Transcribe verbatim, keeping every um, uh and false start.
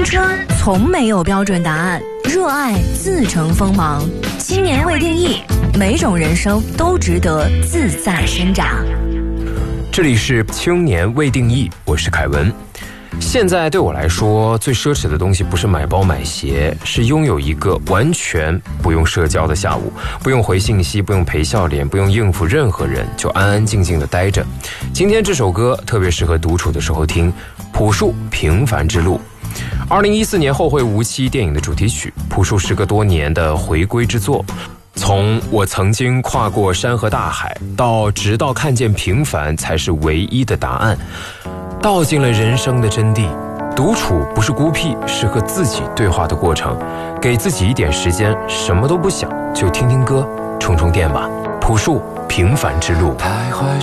青春从没有标准答案，热爱自成锋芒。青年未定义，每种人生都值得自在生长。 这里是青年未定义，我是凯文。现在对我来说，最奢侈的东西不是买包买鞋，是拥有一个完全不用社交的下午，不用回信息，不用陪笑脸，不用应付任何人，就安安静静的待着。今天这首歌特别适合独处的时候听，朴树《平凡之路》。二零一四年《后会无期》电影的主题曲，朴树时隔多年的回归之作。从我曾经跨过山河大海，到直到看见平凡才是唯一的答案，道尽了人生的真谛。独处不是孤僻，是和自己对话的过程。给自己一点时间，什么都不想，就听听歌，充充电吧。朴树《平凡之路》。